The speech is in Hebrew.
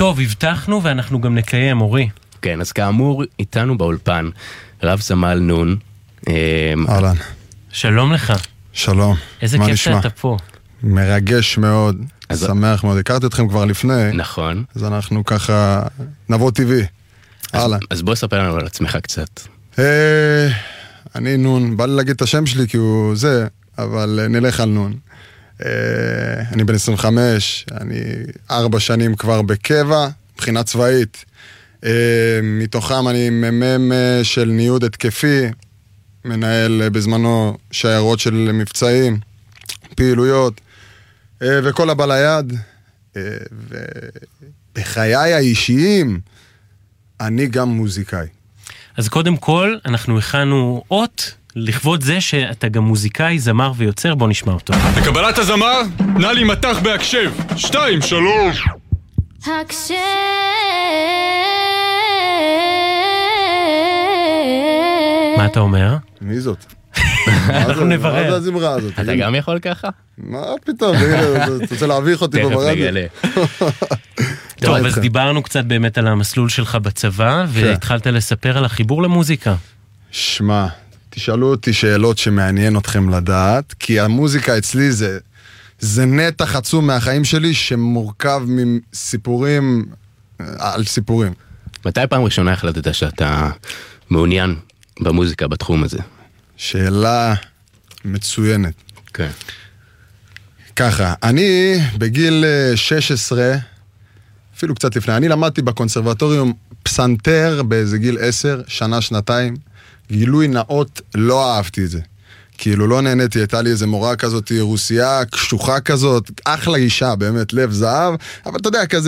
טוב, הבטחנו ואנחנו גם נקיים, אורי. כן, אז כאמור, איתנו באולפן, רב סמל נון. אהלן. שלום לך. שלום. איזה כיף שאתה פה. מרגש מאוד, שמח מאוד. הכרתי אתכם כבר לפני. נכון. אז אנחנו ככה נבוא טבעי. אהלן. אז בוא ספר לנו על עצמך קצת. אני נון, בא לי להגיד את השם שלי כי הוא זה, אבל נלך על נון. אני בן 25, אני 4 שנים כבר בקבע, מבחינה צבאית. מתוכם אני ממם של ניוד התקפי, מנהל בזמנו שיירות של מבצעים, פעילויות, וכל הבא ליד. ובחיי האישיים, אני גם מוזיקאי. אז קודם כל, אנחנו הכנו אות לכבוד זה שאתה גם מוזיקאי, זמר ויוצר, בוא נשמע אותו. לקבלת הזמר, נא לי מתח בהקשב. 2, 3. הקשב. מה אתה אומר? מי זאת? אנחנו נברר. מה זה הזמרה הזאת? אתה גם יכול ככה? מה פתאום? אתה רוצה להביך אותי תכף בברדיו? נגלה. טוב, אז דיברנו קצת באמת על המסלול שלך בצבא, והתחלת לספר על החיבור למוזיקה. שמע, תשאלו אותי שאלות שמעניין אתכם לדעת, כי המוזיקה אצלי זה נתח עצום מהחיים שלי שמורכב מסיפורים על סיפורים. מתי פעם ראשונה החלטת שאתה מעוניין במוזיקה בתחום הזה? שאלה מצוינת. כן. ככה, אני בגיל 16, אפילו קצת לפני, אני למדתי בקונסרבטוריום פסנתר באיזה גיל 10, שנה, שנתיים. גילוי נאות, לא אהבתי את זה. כאילו לא נהניתי, הייתה לי איזה מורה כזאת, רוסייה, קשוחה כזאת, אחלה אישה, באמת, לב זהב, אבל אתה יודע, כזה